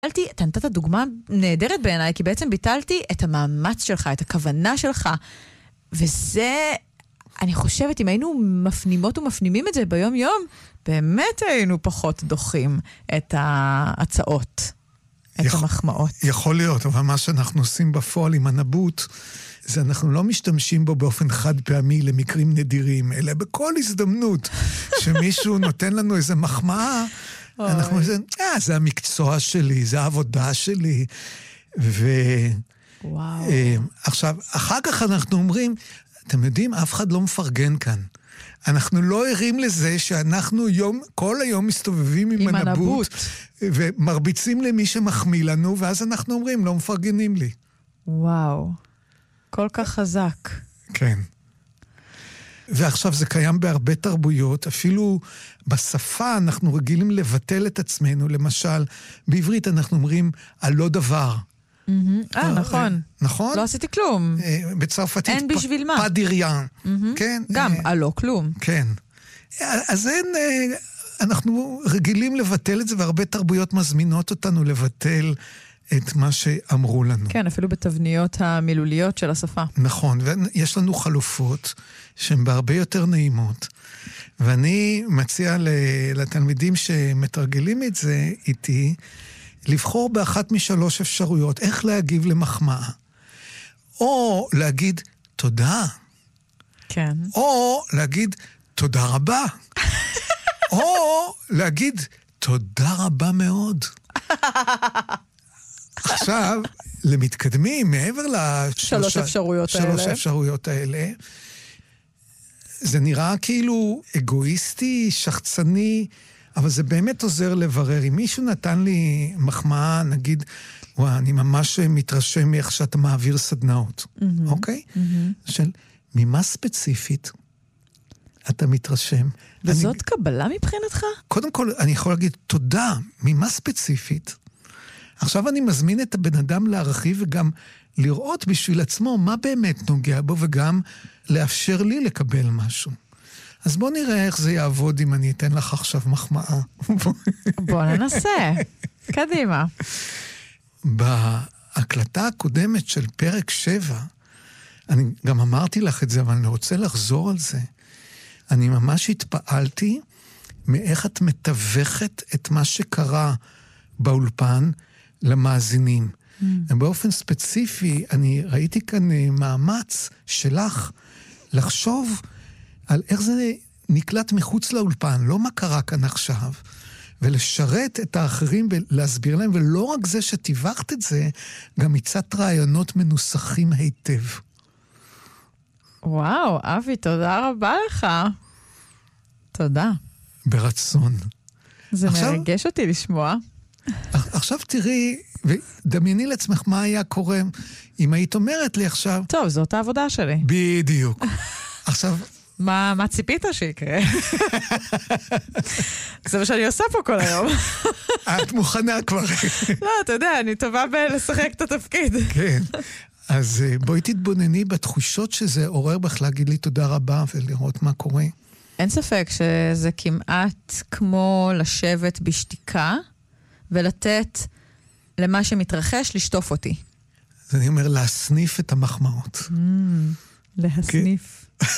אתה נתת דוגמה נהדרת בעיניי, כי בעצם ביטלתי את המאמץ שלך, את הכוונה שלך, וזה, אני חושבת, אם היינו מפנימות ומפנימים את זה ביום יום, באמת היינו פחות דוחים את ההצעות, את המחמאות. יכול להיות, אבל מה שאנחנו עושים בפועל עם הנבוט, זה אנחנו לא משתמשים בו באופן חד פעמי למקרים נדירים, אלא בכל הזדמנות שמישהו נותן לנו איזה מחמאה, אנחנו אומרים, זה המקצוע שלי, זה העבודה שלי. עכשיו, אחר כך אנחנו אומרים, אתם יודעים, אף אחד לא מפרגן כאן. אנחנו לא ערים לזה שאנחנו כל היום מסתובבים עם הנבוט, ומרביצים למי שמחמיא לנו, ואז אנחנו אומרים, לא מפרגנים לי. וואו, כל כך חזק. כן. ועכשיו זה קיים בהרבה תרבויות, אפילו בשפה אנחנו רגילים לבטל את עצמנו, למשל, בעברית אנחנו אומרים, הלא דבר. נכון. נכון? לא עשיתי כלום. בצרפתית, אין בשביל מה. פדיריאן. כן? גם, הלא כלום. כן. אז אנחנו רגילים לבטל את זה, והרבה תרבויות מזמינות אותנו לבטל את מה שאמרו לנו. כן, אפילו בתבניות המילוליות של השפה. נכון, ויש לנו חלופות שהן בהרבה יותר נעימות, ואני מציע לתלמידים שמתרגלים את זה איתי, לבחור באחת משלוש אפשרויות, איך להגיב למחמאה. או להגיד תודה. כן. או להגיד תודה רבה. או להגיד תודה רבה מאוד. עכשיו, למתקדמים, מעבר שלוש אפשרויות האלה, זה נראה כאילו אגואיסטי, שחצני, אבל זה באמת עוזר לברר. אם מישהו נתן לי מחמאה, נגיד, אני ממש מתרשם מאיך שאתה מעביר סדנאות, אוקיי? של ממה ספציפית אתה מתרשם. וזאת קבלה מבחינתך? קודם כל, אני יכול להגיד תודה, ממה ספציפית. עכשיו אני מזמין את הבן אדם להרחיב וגם לראות בשביל עצמו מה באמת נוגע בו, וגם לאפשר לי לקבל משהו. אז בוא נראה איך זה יעבוד אם אני אתן לך עכשיו מחמאה. בוא ננסה. קדימה. בהקלטה הקודמת של פרק 7, אני גם אמרתי לך את זה, אבל אני רוצה לחזור על זה. אני ממש התפעלתי מאיך את מתווכת את מה שקרה באולפן למאזינים. ובאופן ספציפי, אני ראיתי כאן מאמץ שלך לחשוב על איך זה נקלט מחוץ לאולפן, לא מה קרה כאן עכשיו, ולשרת את האחרים ולהסביר להם, ולא רק זה שתיווכת את זה, גם מצאת רעיונות מנוסחים היטב. וואו, אבי, תודה רבה לך. תודה. ברצון. זה מרגש אותי לשמוע. עכשיו תראי, ודמייני לעצמך מה היה קורה אם היית אומרת לי עכשיו... טוב, זאת העבודה שלי. בדיוק. עכשיו... מה ציפית שיקרה? זה מה שאני עושה פה כל היום. את מוכנה כבר. לא, אתה יודע, אני טובה בלשחק את התפקיד. כן. אז בואי תתבונני בתחושות שזה עורר בך להגיד לי תודה רבה ולראות מה קורה. אין ספק שזה כמעט כמו לשבת בשתיקה ולתת למה שמתרחש לשטוף אותי. אז אני אומר להסניף את המחמאות. להסניף.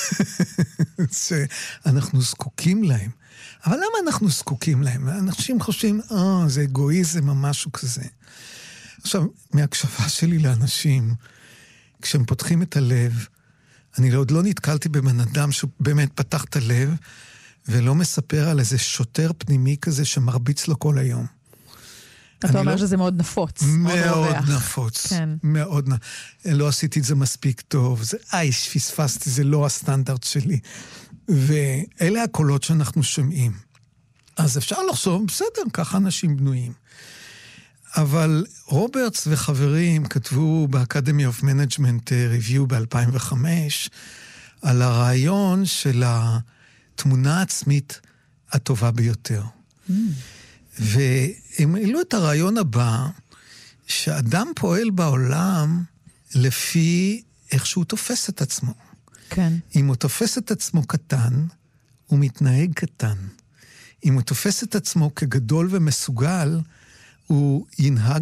שאנחנו זקוקים להם. אבל למה אנחנו זקוקים להם? אנשים חושבים, זה אגואיזם או משהו כזה. עכשיו, מהקשבה שלי לאנשים, כשהם פותחים את הלב, אני עוד לא נתקלתי בבן אדם שבאמת פתח את הלב, ולא מספר על איזה שוטר פנימי כזה שמרביץ לו כל היום. אתה אומר שזה מאוד נפוץ. מאוד נפוץ. מאוד נפוץ. לא עשיתי את זה מספיק טוב. פספסתי, זה לא הסטנדרט שלי. ואלה הקולות שאנחנו שומעים. אז אפשר לחשוב, בסדר, ככה אנשים בנויים. אבל רוברטס וחברים כתבו ב-Academy of Management Review ב-2005 על הרעיון של התמונה העצמית הטובה ביותר. והם העלו את הרעיון הבא, שאדם פועל בעולם לפי איך שהוא תופס את עצמו. כן. אם הוא תופס את עצמו קטן, הוא מתנהג קטן. אם הוא תופס את עצמו כגדול ומסוגל, הוא ינהג